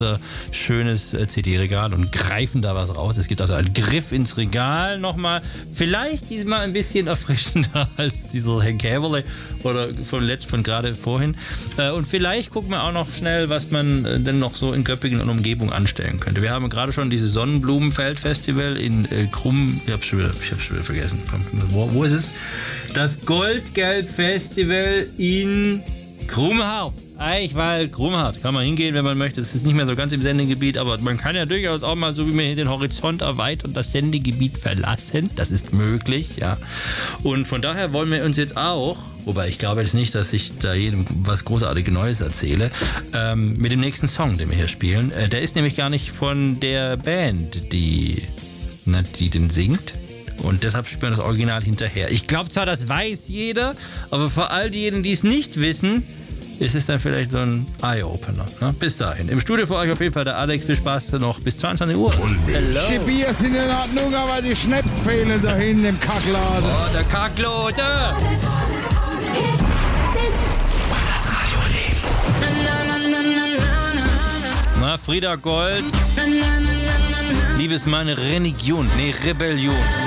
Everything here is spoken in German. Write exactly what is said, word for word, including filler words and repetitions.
schönes C D-Regal und greifen da was raus. Es gibt also einen Griff ins Regal nochmal. Vielleicht diesmal ein bisschen erfrischender als dieser Hank Haverly oder von letzt von gerade vorhin. Und vielleicht gucken wir auch noch schnell, was man denn noch so in Göppingen und Umgebung anstellen könnte. Wir haben gerade schon dieses Sonnenblumenfeld-Festival in äh, Krumm... Ich hab's schon wieder, ich hab's schon wieder vergessen. Wo, wo ist es? Das Goldgelb-Festival in Krummhaupt. Eichwald, Krummhaupt. Kann man hingehen, wenn man möchte. Es ist nicht mehr so ganz im Sendegebiet, aber man kann ja durchaus auch mal so wie mir den Horizont erweitern und das Sendegebiet verlassen. Das ist möglich, ja. Und von daher wollen wir uns jetzt auch, wobei ich glaube jetzt nicht, dass ich da jedem was großartiges Neues erzähle, ähm, mit dem nächsten Song, den wir hier spielen. Äh, der ist nämlich gar nicht von der Band, die, na, die den singt. Und deshalb spielt man das Original hinterher. Ich glaube zwar, das weiß jeder, aber für all diejenigen, die es nicht wissen, ist es dann vielleicht so ein Eye-Opener. Ne? Bis dahin. Im Studio für euch auf jeden Fall der Alex. Viel Spaß noch bis zweiundzwanzig Uhr. Hello. Die Bier sind in Ordnung, aber die Schnaps fehlen da hinten im Kackladen. Oh, der Kacklote! Das Radio Na, Frieda Gold. Liebe ist meine Religion. Nee, Rebellion.